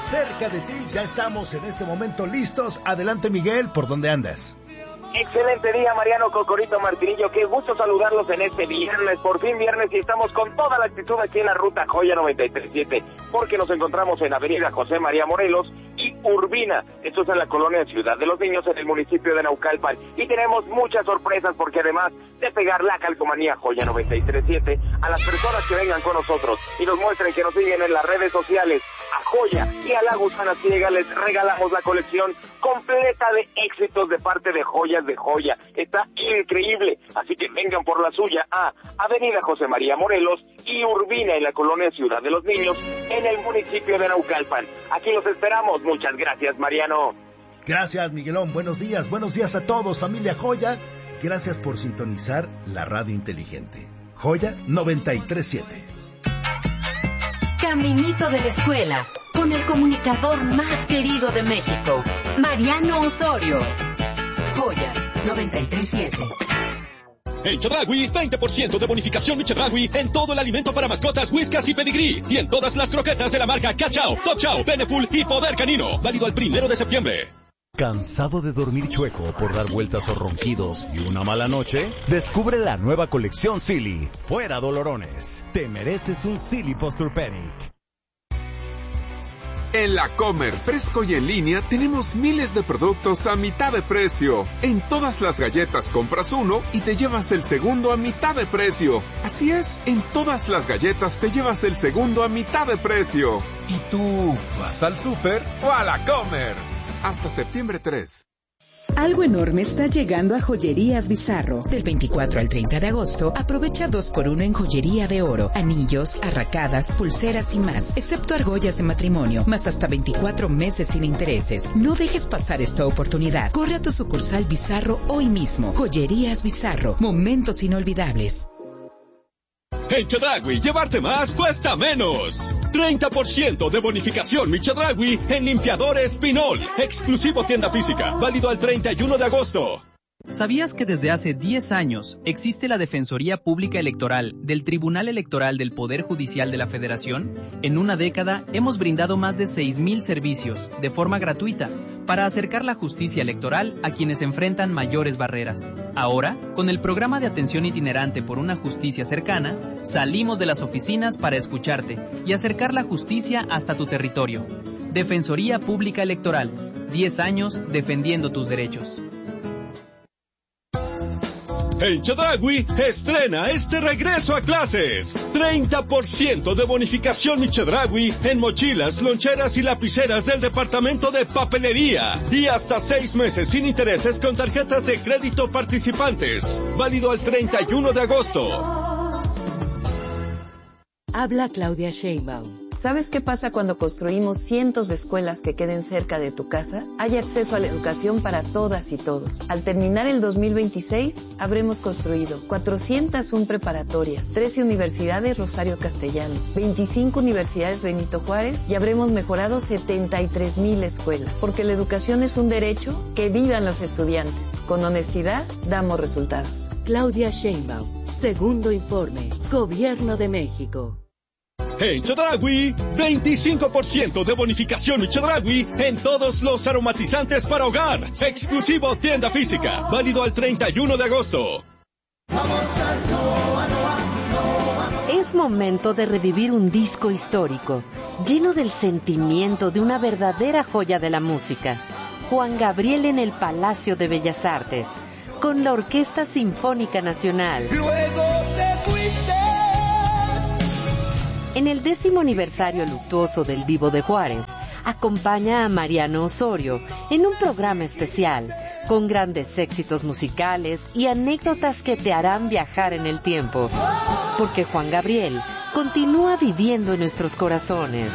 cerca de ti. Ya estamos en este momento listos. Adelante, Miguel, ¿por dónde andas? Excelente día, Mariano, Cocorito, Martinillo. Qué gusto saludarlos en este viernes, por fin viernes, y estamos con toda la actitud aquí en la ruta Joya 93.7, porque nos encontramos en Avenida José María Morelos y Urbina. Esto es en la colonia Ciudad de los Niños, en el municipio de Naucalpan. Y tenemos muchas sorpresas, porque además de pegar la calcomanía Joya 93.7, a las personas que vengan con nosotros y nos muestren que nos siguen en las redes sociales, a Joya y a la Gusana Ciega les regalamos la colección completa de éxitos de parte de Joyas de Joya. Está increíble, así que vengan por la suya a Avenida José María Morelos y Urbina, en la colonia Ciudad de los Niños, en el municipio de Naucalpan. Aquí los esperamos. Muchas gracias, Mariano. Gracias, Miguelón. Buenos días a todos, familia Joya. Gracias por sintonizar la radio inteligente. Joya 93.7. Caminito de la escuela, con el comunicador más querido de México, Mariano Osorio. Joya 93.7. En Chedraui, 20% de bonificación Chedraui en todo el alimento para mascotas, Whiskas y Pedigree. Y en todas las croquetas de la marca Cachao, Top Chow, Beneful y Poder Canino. Válido al 1 de septiembre. ¿Cansado de dormir chueco por dar vueltas o ronquidos y una mala noche? Descubre la nueva colección Silly. Fuera dolorones. Te mereces un Silly Posturepedic. En la Comer, fresco y en línea, tenemos miles de productos a mitad de precio. En todas las galletas compras uno y te llevas el segundo a mitad de precio. Así es, en todas las galletas te llevas el segundo a mitad de precio. ¿Y tú vas al súper o a la Comer? Hasta septiembre 3. Algo enorme está llegando a Joyerías Bizarro. Del 24 al 30 de agosto, aprovecha 2x1 en joyería de oro, anillos, arracadas, pulseras y más, excepto argollas de matrimonio, más hasta 24 meses sin intereses. No dejes pasar esta oportunidad. Corre a tu sucursal Bizarro hoy mismo. Joyerías Bizarro, momentos inolvidables. En Chedraui, llevarte más cuesta menos. 30% de bonificación Chedraui en limpiadores Pinol. Exclusivo tienda física. Válido al 31 de agosto. ¿Sabías que desde hace 10 años existe la Defensoría Pública Electoral del Tribunal Electoral del Poder Judicial de la Federación? En una década hemos brindado más de 6,000 servicios de forma gratuita para acercar la justicia electoral a quienes enfrentan mayores barreras. Ahora, con el programa de atención itinerante por una justicia cercana, salimos de las oficinas para escucharte y acercar la justicia hasta tu territorio. Defensoría Pública Electoral, 10 años defendiendo tus derechos. En Chedraui, estrena este regreso a clases. 30% de bonificación Chedraui en mochilas, loncheras y lapiceras del departamento de papelería. Y hasta 6 meses sin intereses con tarjetas de crédito participantes. Válido al 31 de agosto. Habla Claudia Sheinbaum. ¿Sabes qué pasa cuando construimos cientos de escuelas que queden cerca de tu casa? Hay acceso a la educación para todas y todos. Al terminar el 2026, habremos construido 401 preparatorias, 13 universidades Rosario Castellanos, 25 universidades Benito Juárez y habremos mejorado 73,000 escuelas. Porque la educación es un derecho, que vivan los estudiantes. Con honestidad, damos resultados. Claudia Sheinbaum, segundo informe, Gobierno de México. En Chedraui, 25% de bonificación Chedraui en todos los aromatizantes para hogar. Exclusivo tienda física. Válido al 31 de agosto. Es momento de revivir un disco histórico, lleno del sentimiento de una verdadera joya de la música. Juan Gabriel en el Palacio de Bellas Artes, con la Orquesta Sinfónica Nacional. Luego te fuiste. En el 10º aniversario luctuoso del Vivo de Juárez, acompaña a Mariano Osorio en un programa especial, con grandes éxitos musicales y anécdotas que te harán viajar en el tiempo. Porque Juan Gabriel continúa viviendo en nuestros corazones.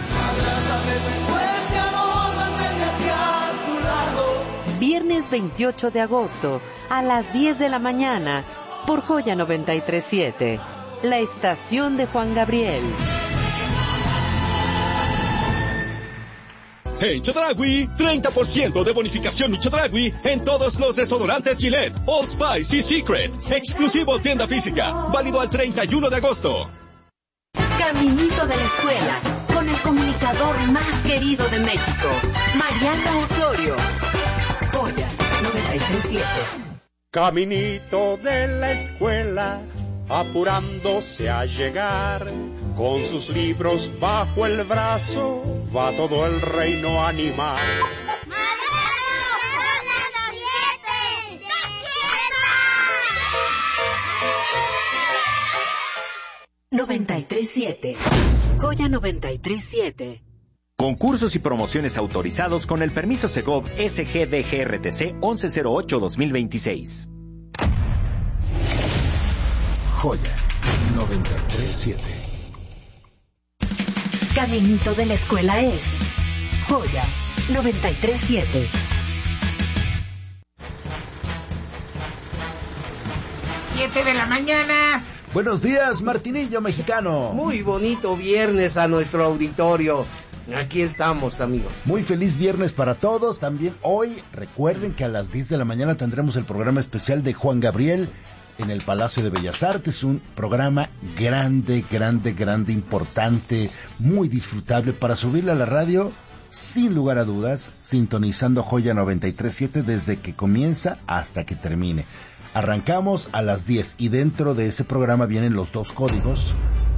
Viernes 28 de agosto, a las 10 de la mañana, por Joya 93.7, la estación de Juan Gabriel. En Chedraui, 30% de bonificación Chedraui en todos los desodorantes Gillette, Old Spice y Secret. Exclusivo tienda física. Válido al 31 de agosto. Caminito de la escuela, con el comunicador más querido de México, Mariano Osorio. Joya 93.7. Caminito de la escuela, apurándose a llegar, con sus libros bajo el brazo, va todo el reino animal. 93.7. Joya 93.7. Concursos y promociones autorizados con el permiso Segov SGDGRTC 1108-2026. Joya 93.7. Caminito de la escuela es Joya 93.7. 7 de la mañana. Buenos días, Martinillo mexicano. Muy bonito viernes a nuestro auditorio. Aquí estamos, amigo. Muy feliz viernes para todos. También hoy, recuerden que a las 10 de la mañana tendremos el programa especial de Juan Gabriel en el Palacio de Bellas Artes. Un programa grande, importante, muy disfrutable para subirle a la radio, sin lugar a dudas, sintonizando Joya 93.7 desde que comienza hasta que termine. Arrancamos a las 10 y dentro de ese programa vienen los 2 códigos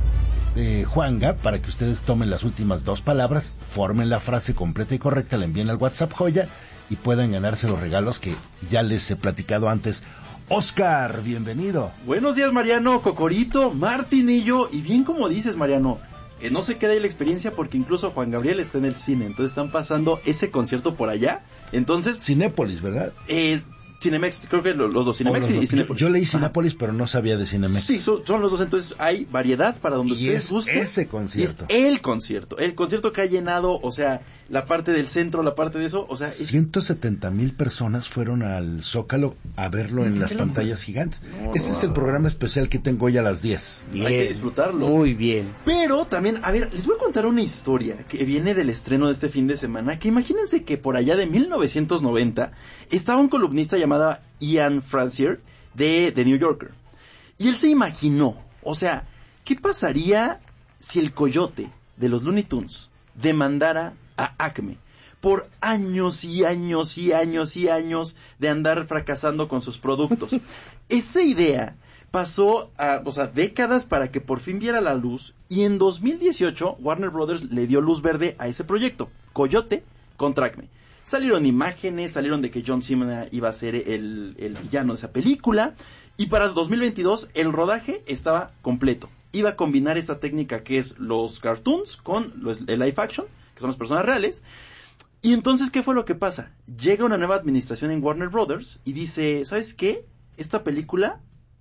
de Juanga para que ustedes tomen las últimas 2 palabras, formen la frase completa y correcta, la envíen al WhatsApp Joya y puedan ganarse los regalos que ya les he platicado antes. Oscar, bienvenido. Buenos días, Mariano, Cocorito, Martinillo, y bien como dices, Mariano, que no se quede ahí la experiencia porque incluso Juan Gabriel está en el cine, entonces están pasando ese concierto por allá, entonces... Cinépolis, ¿verdad? Cinemex, creo que los dos, Cinemex y Cinépolis. Yo leí Cinépolis, pero no sabía de Cinemex. Sí, son los dos, entonces hay variedad para donde ustedes gusten. Ese concierto. Y es el concierto que ha llenado, o sea, la parte del centro, la parte de eso, o sea... 170,000 personas fueron al Zócalo a verlo en las pantallas gigantes. Ese es el programa especial que tengo hoy a las 10. Bien, hay que disfrutarlo. Muy bien. Pero también, a ver, les voy a contar una historia que viene del estreno de este fin de semana, que imagínense que por allá de 1990 estaba un columnista llamado Ian Francier de The New Yorker. Y él se imaginó, o sea, ¿qué pasaría si el coyote de los Looney Tunes demandara a Acme por años y años y años y años de andar fracasando con sus productos? Esa idea pasó décadas para que por fin viera la luz, y en 2018 Warner Brothers le dio luz verde a ese proyecto, Coyote contra Acme. Salieron imágenes, salieron de que John Cena iba a ser el villano de esa película, y para 2022 el rodaje estaba completo. Iba a combinar esa técnica que es los cartoons con el live action, que son las personas reales. Y entonces, ¿qué fue lo que pasa? Llega una nueva administración en Warner Brothers y dice, ¿sabes qué? Esta película...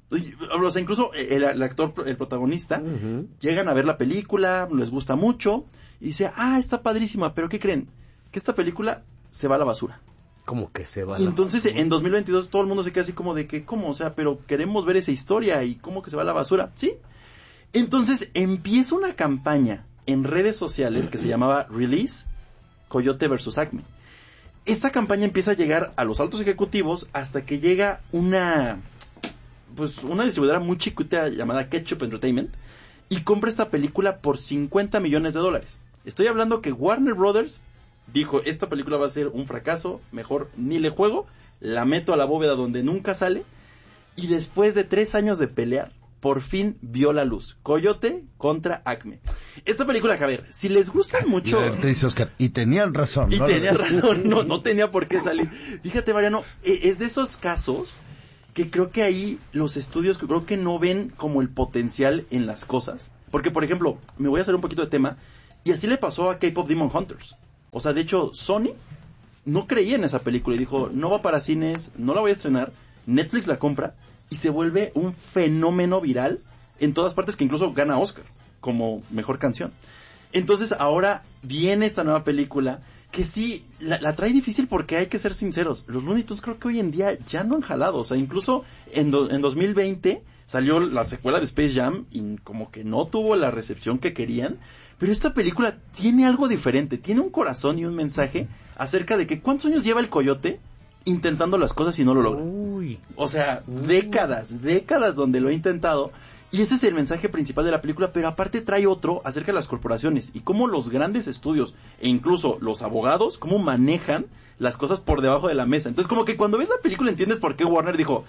O sea, incluso el actor, el protagonista, llegan a ver la película, les gusta mucho, y dice, está padrísima, pero ¿qué creen? Que esta película se va a la basura. ¿Cómo que se va a la basura? Y entonces en 2022 todo el mundo se queda así como de que, ¿cómo? O sea, pero queremos ver esa historia, y ¿cómo que se va a la basura? ¿Sí? Entonces empieza una campaña en redes sociales que se llamaba Release Coyote vs. Acme. Esta campaña empieza a llegar a los altos ejecutivos hasta que llega una distribuidora muy chiquita llamada Ketchup Entertainment y compra esta película por $50 millones. Estoy hablando que Warner Brothers dijo, esta película va a ser un fracaso, mejor ni le juego, la meto a la bóveda donde nunca sale, y después de 3 años de pelear, por fin vio la luz. Coyote contra Acme. Esta película, que a ver, si les gusta mucho... Te dice Oscar, y tenían razón. Y tenían razón, no tenía por qué salir. Fíjate, Mariano, es de esos casos que creo que ahí los estudios creo que no ven como el potencial en las cosas. Porque, por ejemplo, me voy a hacer un poquito de tema, y así le pasó a K-Pop Demon Hunters. O sea, de hecho, Sony no creía en esa película y dijo, no va para cines, no la voy a estrenar. Netflix la compra y se vuelve un fenómeno viral en todas partes, que incluso gana Oscar como mejor canción. Entonces ahora viene esta nueva película que sí, la trae difícil porque hay que ser sinceros. Los Looney Tunes creo que hoy en día ya no han jalado. O sea, incluso en 2020 salió la secuela de Space Jam y como que no tuvo la recepción que querían. Pero esta película tiene algo diferente, tiene un corazón y un mensaje acerca de que ¿cuántos años lleva el coyote intentando las cosas y no lo logra? O sea, décadas donde lo ha intentado, Y ese es el mensaje principal de la película, pero aparte trae otro acerca de las corporaciones y cómo los grandes estudios e incluso los abogados, cómo manejan las cosas por debajo de la mesa. Entonces como que cuando ves la película entiendes por qué Warner dijo,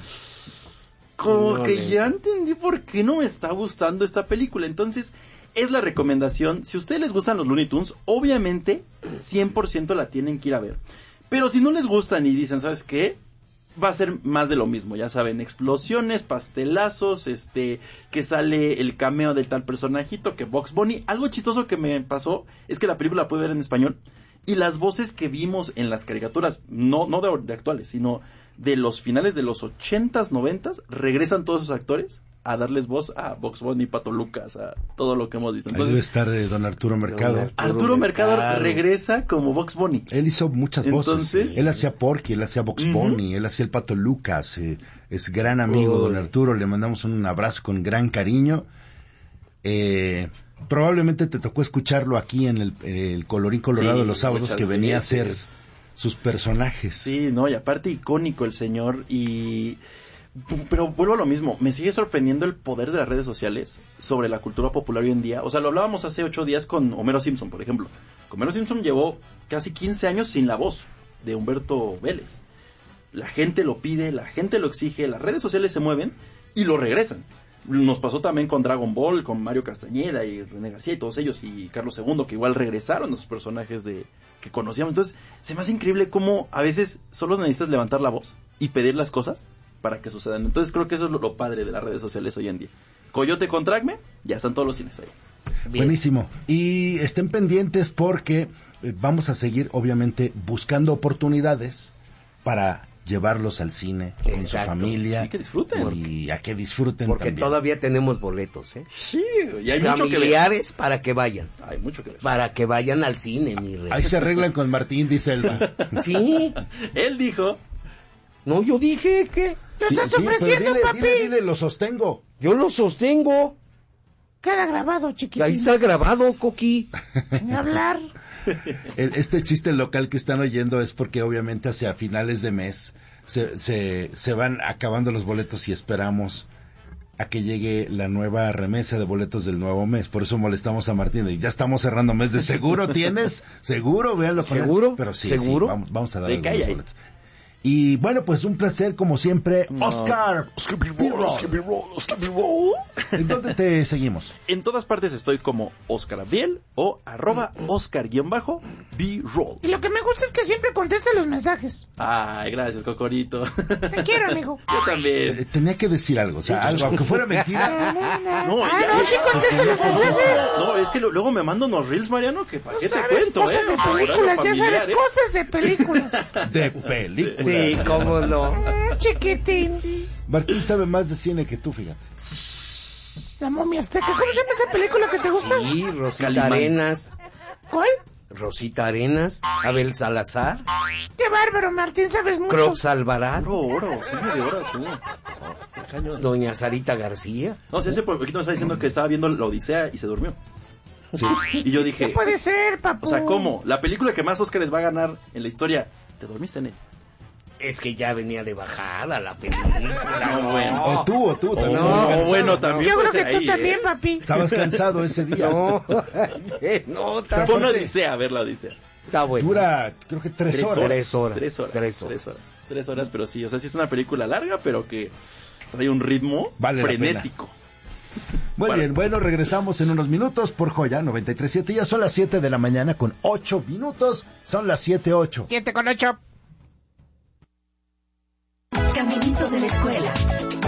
ya entendí por qué no me está gustando esta película. Entonces es la recomendación. Si a ustedes les gustan los Looney Tunes, obviamente 100% la tienen que ir a ver. Pero si no les gustan y dicen, ¿sabes qué? Va a ser más de lo mismo, ya saben, explosiones, pastelazos, que sale el cameo del tal personajito, que Bugs Bunny. Algo chistoso que me pasó es que la película la pude ver en español y las voces que vimos en las caricaturas, no de actuales, sino de los finales de los 80s, 90s, regresan todos esos actores a darles voz a Bugs Bunny, Pato Lucas, a todo lo que hemos visto. Entonces, ahí debe estar don Arturo Mercado. Arturo Mercado regresa como Bugs Bunny. Él hizo muchas voces. Él hacía Porky, él hacía Bugs Bunny, él hacía el Pato Lucas. Es gran amigo don Arturo. Le mandamos un abrazo con gran cariño. Probablemente te tocó escucharlo aquí en el Colorín Colorado los sábados, que venía a hacer sus personajes. Sí, no, y aparte icónico el señor. Pero vuelvo a lo mismo, me sigue sorprendiendo el poder de las redes sociales sobre la cultura popular hoy en día. O sea, lo hablábamos hace 8 días con Homero Simpson, por ejemplo. Homero Simpson llevó casi 15 años sin la voz de Humberto Vélez. La gente lo pide, la gente lo exige, las redes sociales se mueven y lo regresan. Nos pasó también con Dragon Ball, con Mario Castañeda y René García y todos ellos, y Carlos II, que igual regresaron los personajes que conocíamos. Entonces, se me hace increíble cómo a veces solo necesitas levantar la voz y pedir las cosas para que sucedan. Entonces creo que eso es lo padre de las redes sociales hoy en día. Coyote con Dragme, ya están todos los cines ahí. Bien. Buenísimo. Y estén pendientes porque vamos a seguir, obviamente, buscando oportunidades para llevarlos al cine con su familia. Sí, que disfruten. Y a que disfruten porque también. Todavía tenemos boletos, ¿eh? Sí, y hay mucho que ver. Familiares para que vayan. Hay mucho que ver. Para que vayan al cine, mi rey. Ahí se arreglan con Martín, dice Elba. Sí. Él dijo... No, yo dije que... ¿Lo estás ofreciendo, papi? Dile, lo sostengo. Yo lo sostengo. Queda grabado, chiquitín. Ahí está grabado, Coqui. Ni hablar. Este chiste local que están oyendo es porque obviamente hacia finales de mes se van acabando los boletos y esperamos a que llegue la nueva remesa de boletos del nuevo mes. Por eso molestamos a Martín. Y ya estamos cerrando mes de seguro. ¿Tienes? ¿Seguro? Véanlo con ¿Seguro? Él. Pero sí, ¿seguro? Sí, vamos a darle los boletos. Y bueno, pues un placer como siempre. Oscar B-Roll. ¿En dónde te seguimos? En todas partes estoy como Oscar Abdiel o @Oscar_B-Roll. Y lo que me gusta es que siempre contesta los mensajes. Ay, gracias, Cocorito. Te quiero, amigo. Yo también. Tenía que decir algo, o sea, algo, aunque fuera mentira. No, sí contesta los mensajes. No, es que luego me mando unos reels, Mariano, que para qué te cuento, cosas de películas, ya sabes, cosas de películas. De películas. Sí, cómo no. Chiquitín. Martín sabe más de cine que tú, fíjate. La momia azteca. ¿Cómo se llama esa película que te gusta? Sí, Rosita Arenas. ¿Cuál? Rosita Arenas, Abel Salazar. Qué bárbaro, Martín, sabes mucho. Crocs Alvarado. Oro, sí, de oro tú. Doña Sarita García. No, sí, ese poquito me está diciendo que estaba viendo La Odisea y se durmió. Sí. Y yo dije... ¿Qué puede ser, papu? O sea, ¿cómo? La película que más Óscares va a ganar en la historia, ¿te dormiste en él? Es que ya venía de bajada la película. No, bueno. O tú también. No, bueno, también. Yo creo que ahí, tú también, papi. Estabas cansado ese día. No, fue una odisea, a ver la Odisea. Está bueno. Dura, creo que 3 horas. 3 horas, pero sí, o sea, sí es una película larga, pero que trae un ritmo frenético. Muy bien, bueno, regresamos en unos minutos por Joya 93.7. Ya son las 7 de la mañana con 8 minutos. Son las 7:08. 7:08. Caminito de la escuela.